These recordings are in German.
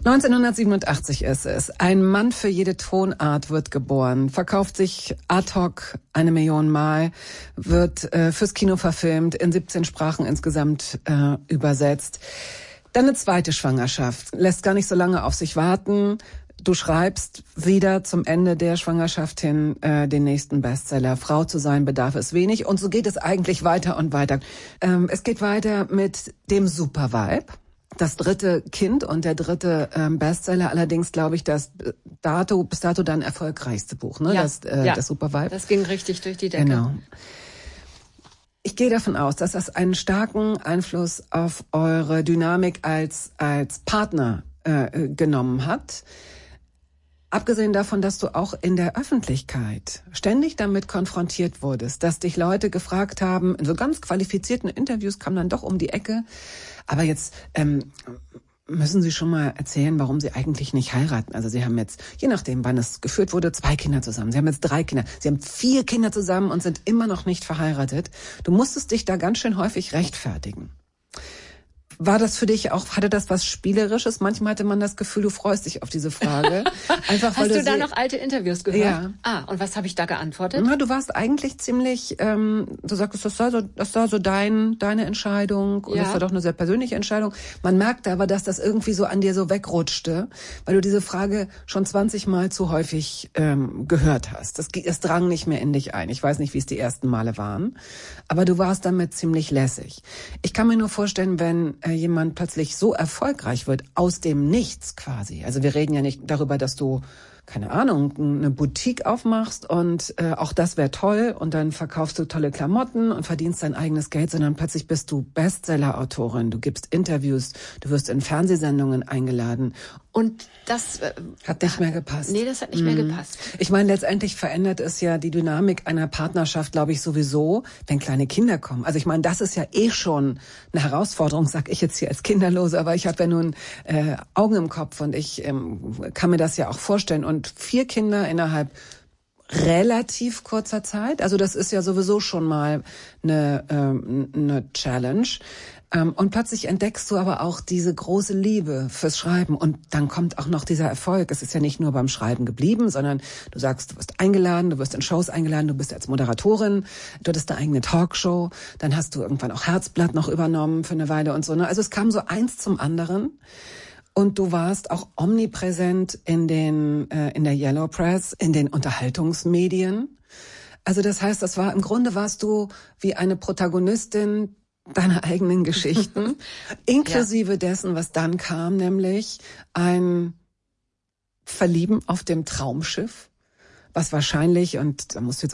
1987 ist es. Ein Mann für jede Tonart wird geboren, verkauft sich ad hoc 1 Million Mal, wird fürs Kino verfilmt, in 17 Sprachen insgesamt übersetzt. Dann eine zweite Schwangerschaft, lässt gar nicht so lange auf sich warten. Du schreibst wieder zum Ende der Schwangerschaft hin den nächsten Bestseller. Frau zu sein bedarf es wenig. Und so geht es eigentlich weiter und weiter. Es geht weiter mit dem Supervibe. Das 3. Kind und der 3. Bestseller, allerdings glaube ich, bis dato dein erfolgreichste Buch, ne? Ja, das Supervibe. Das ging richtig durch die Decke. Genau. Ich gehe davon aus, dass das einen starken Einfluss auf eure Dynamik als Partner genommen hat. Abgesehen davon, dass du auch in der Öffentlichkeit ständig damit konfrontiert wurdest, dass dich Leute gefragt haben, in so ganz qualifizierten Interviews kam dann doch um die Ecke, aber jetzt müssen Sie schon mal erzählen, warum Sie eigentlich nicht heiraten. Also Sie haben jetzt, je nachdem, wann es geführt wurde, 2 Kinder zusammen. Sie haben jetzt 3 Kinder. Sie haben 4 Kinder zusammen und sind immer noch nicht verheiratet. Du musstest dich da ganz schön häufig rechtfertigen. War das für dich auch, hatte das was Spielerisches? Manchmal hatte man das Gefühl, du freust dich auf diese Frage. Einfach, weil Hast du da noch alte Interviews gehört? Ja. Und was habe ich da geantwortet? Na, du warst eigentlich ziemlich, du sagtest, das war so deine Entscheidung und das war doch eine sehr persönliche Entscheidung. Man merkte aber, dass das irgendwie so an dir so wegrutschte, weil du diese Frage schon 20 Mal zu häufig gehört hast. Das drang nicht mehr in dich ein. Ich weiß nicht, wie es die ersten Male waren, aber du warst damit ziemlich lässig. Ich kann mir nur vorstellen, wenn jemand plötzlich so erfolgreich wird, aus dem Nichts quasi. Also wir reden ja nicht darüber, dass du, keine Ahnung, eine Boutique aufmachst und auch das wäre toll und dann verkaufst du tolle Klamotten und verdienst dein eigenes Geld, sondern plötzlich bist du Bestseller-Autorin, du gibst Interviews, du wirst in Fernsehsendungen eingeladen. Und das hat nicht mehr gepasst. Nee, das hat nicht mehr gepasst. Ich meine, letztendlich verändert es ja die Dynamik einer Partnerschaft, glaube ich, sowieso, wenn kleine Kinder kommen. Also ich meine, das ist ja schon eine Herausforderung, sag ich jetzt hier als Kinderlose, aber ich habe ja nun Augen im Kopf und ich kann mir das ja auch vorstellen. Und 4 Kinder innerhalb relativ kurzer Zeit, also das ist ja sowieso schon mal eine Challenge. Und plötzlich entdeckst du aber auch diese große Liebe fürs Schreiben und dann kommt auch noch dieser Erfolg. Es ist ja nicht nur beim Schreiben geblieben, sondern du sagst, du wirst eingeladen, du wirst in Shows eingeladen, du bist als Moderatorin, du hattest eine eigene Talkshow, dann hast du irgendwann auch Herzblatt noch übernommen für eine Weile und so. Ne? Also es kam so eins zum anderen. Und du warst auch omnipräsent in der Yellow Press, in den Unterhaltungsmedien. Also das heißt, im Grunde warst du wie eine Protagonistin deiner eigenen Geschichten, inklusive dessen, was dann kam, nämlich ein Verlieben auf dem Traumschiff, was wahrscheinlich, und da musst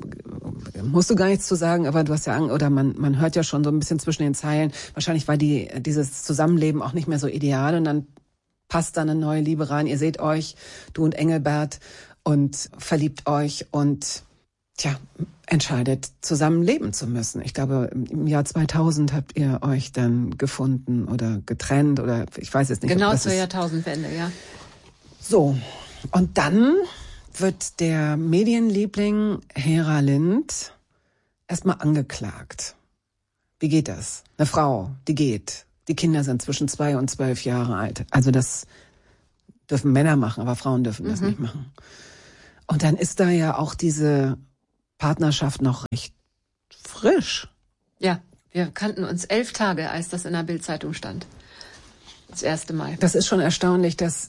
du gar nichts zu sagen, aber du hast ja oder man hört ja schon so ein bisschen zwischen den Zeilen, wahrscheinlich war dieses Zusammenleben auch nicht mehr so ideal und dann passt da eine neue Liebe rein. Ihr seht euch, du und Engelbert, und verliebt euch und entscheidet, zusammen leben zu müssen. Ich glaube, im Jahr 2000 habt ihr euch dann gefunden oder getrennt oder ich weiß es nicht. Genau zur Jahrtausendwende, ja. So, und dann wird der Medienliebling Hera Lind erstmal angeklagt. Wie geht das? Eine Frau, die geht. Die Kinder sind zwischen 2 und 12 Jahre alt. Also das dürfen Männer machen, aber Frauen dürfen das nicht machen. Und dann ist da ja auch diese Partnerschaft noch recht frisch. Ja, wir kannten uns 11 Tage, als das in der Bild-Zeitung stand. Das erste Mal. Das ist schon erstaunlich, dass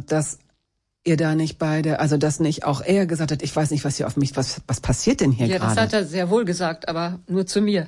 ihr da nicht beide, also dass nicht auch er gesagt hat, ich weiß nicht, was passiert denn hier gerade? Ja, das hat er sehr wohl gesagt, aber nur zu mir.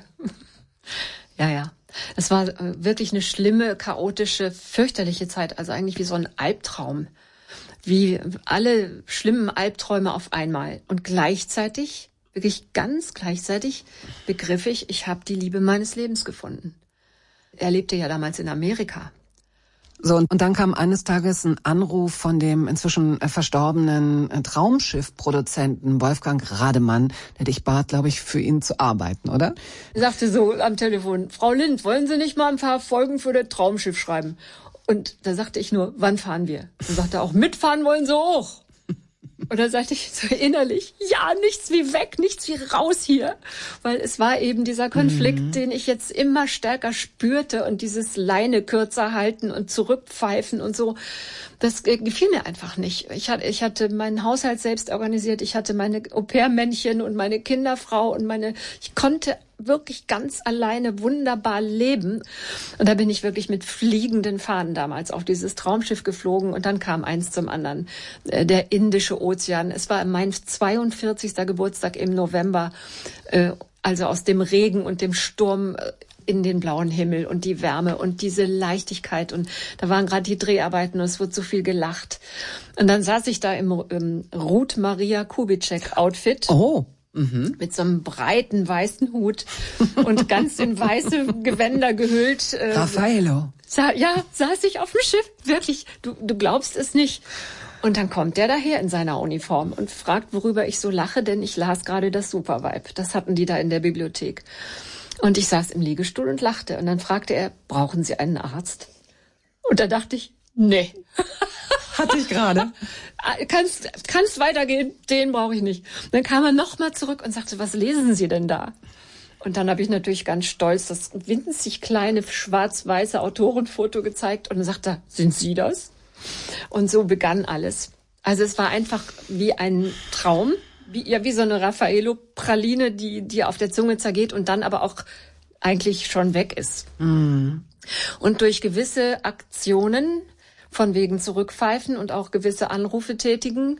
Ja. Es war wirklich eine schlimme, chaotische, fürchterliche Zeit, also eigentlich wie so ein Albtraum. Wie alle schlimmen Albträume auf einmal. Und gleichzeitig, wirklich ganz gleichzeitig, begriff ich habe die Liebe meines Lebens gefunden. Er lebte ja damals in Amerika. So, und dann kam eines Tages ein Anruf von dem inzwischen verstorbenen Traumschiff-Produzenten Wolfgang Rademann, der dich bat, glaube ich, für ihn zu arbeiten, oder? Er sagte so am Telefon, Frau Lind, wollen Sie nicht mal ein paar Folgen für das Traumschiff schreiben? Und da sagte ich nur, wann fahren wir? Und sagte auch, mitfahren wollen Sie auch. Und dann sagte ich so innerlich, ja, nichts wie weg, nichts wie raus hier. Weil es war eben dieser Konflikt, den ich jetzt immer stärker spürte und dieses Leine kürzer halten und zurückpfeifen und so. Das gefiel mir einfach nicht. Ich hatte meinen Haushalt selbst organisiert, ich hatte meine Au-pair-Männchen und meine Kinderfrau und ich konnte wirklich ganz alleine wunderbar leben. Und da bin ich wirklich mit fliegenden Fahnen damals auf dieses Traumschiff geflogen und dann kam eins zum anderen. Der Indische Ozean. Es war mein 42. Geburtstag im November, also aus dem Regen und dem Sturm in den blauen Himmel und die Wärme und diese Leichtigkeit. Und da waren gerade die Dreharbeiten und es wurde so viel gelacht. Und dann saß ich da im Ruth Maria Kubitschek-Outfit. Oh. Mit so einem breiten weißen Hut und ganz in weiße Gewänder gehüllt. Raffaello. Saß ich auf dem Schiff. Wirklich, du glaubst es nicht. Und dann kommt der daher in seiner Uniform und fragt, worüber ich so lache, denn ich las gerade das Supervibe. Das hatten die da in der Bibliothek. Und ich saß im Liegestuhl und lachte. Und dann fragte er, brauchen Sie einen Arzt? Und da dachte ich, nee. Hatte ich gerade. Kannst weitergehen, den brauche ich nicht. Dann kam er nochmal zurück und sagte, was lesen Sie denn da? Und dann habe ich natürlich ganz stolz das winzig kleine schwarz-weiße Autorenfoto gezeigt und dann sagte er, sind Sie das? Und so begann alles. Also es war einfach wie ein Traum, wie so eine Raffaello-Praline, die auf der Zunge zergeht und dann aber auch eigentlich schon weg ist. Mm. Und durch gewisse Aktionen, von wegen zurückpfeifen und auch gewisse Anrufe tätigen,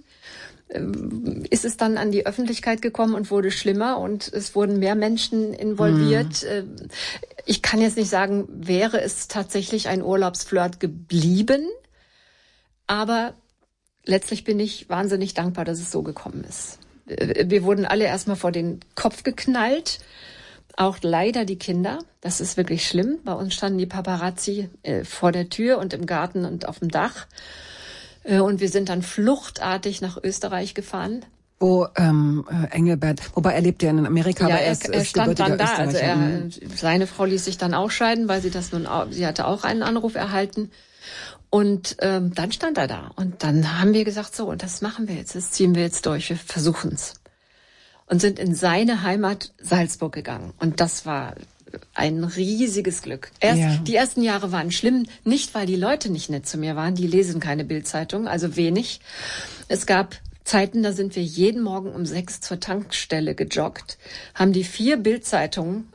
ist es dann an die Öffentlichkeit gekommen und wurde schlimmer und es wurden mehr Menschen involviert. Ich kann jetzt nicht sagen, wäre es tatsächlich ein Urlaubsflirt geblieben, aber letztlich bin ich wahnsinnig dankbar, dass es so gekommen ist. Wir wurden alle erstmal vor den Kopf geknallt. Auch leider die Kinder, das ist wirklich schlimm. Bei uns standen die Paparazzi vor der Tür und im Garten und auf dem Dach. Und wir sind dann fluchtartig nach Österreich gefahren. Wo Engelbert, wobei er lebt ja in Amerika, ja, aber er stand dann da. Also seine Frau ließ sich dann auch scheiden, weil sie hatte auch einen Anruf erhalten. Und dann stand er da. Und dann haben wir gesagt, so, und das machen wir jetzt, das ziehen wir jetzt durch, wir versuchen's. Und sind in seine Heimat Salzburg gegangen. Und das war ein riesiges Glück. Die ersten Jahre waren schlimm, nicht weil die Leute nicht nett zu mir waren, die lesen keine Bildzeitung, also wenig. Es gab Zeiten, da sind wir jeden Morgen um 6 zur Tankstelle gejoggt, haben die 4 Bildzeitungen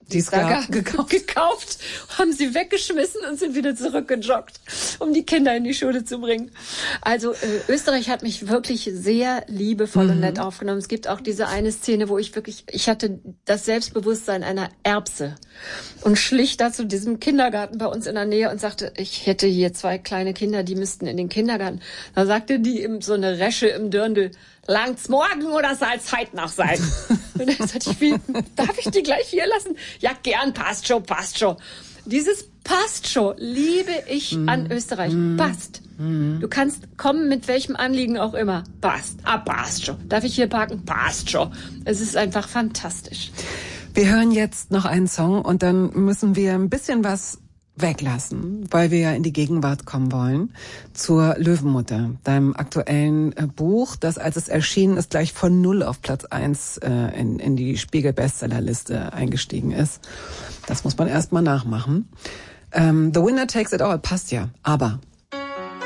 gekauft, haben sie weggeschmissen und sind wieder zurückgejoggt, um die Kinder in die Schule zu bringen. Also Österreich hat mich wirklich sehr liebevoll und nett aufgenommen. Es gibt auch diese eine Szene, wo ich hatte das Selbstbewusstsein einer Erbse und schlich da zu diesem Kindergarten bei uns in der Nähe und sagte, ich hätte hier 2 kleine Kinder, die müssten in den Kindergarten. Da sagte die so eine Resche im Dirndl, langt's morgen oder soll's heute noch sein? Und dann sagte ich, darf ich die gleich hier lassen? Ja, gern, passt schon. Dieses passt schon liebe ich an Österreich. Passt. Du kannst kommen mit welchem Anliegen auch immer. Passt. Passt schon. Darf ich hier parken? Passt schon. Es ist einfach fantastisch. Wir hören jetzt noch einen Song und dann müssen wir ein bisschen was weglassen, weil wir ja in die Gegenwart kommen wollen, zur Löwenmutter, deinem aktuellen Buch, das, als es erschienen ist, gleich von 0 auf Platz 1 in die Spiegel-Bestsellerliste eingestiegen ist. Das muss man erst mal nachmachen. The Winner Takes It All passt ja, aber